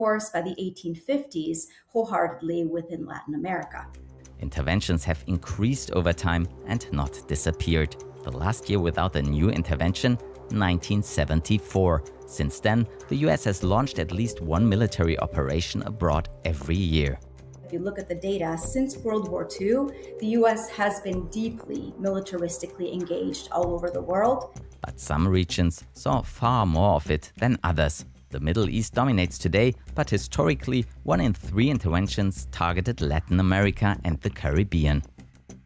course, by the 1850s, wholeheartedly within Latin America. Interventions have increased over time and not disappeared. The last year without a new intervention, 1974. Since then, the US has launched at least one military operation abroad every year. If you look at the data, since World War II, the US has been deeply militaristically engaged all over the world. But some regions saw far more of it than others. The Middle East dominates today, but historically, 1 in 3 interventions targeted Latin America and the Caribbean.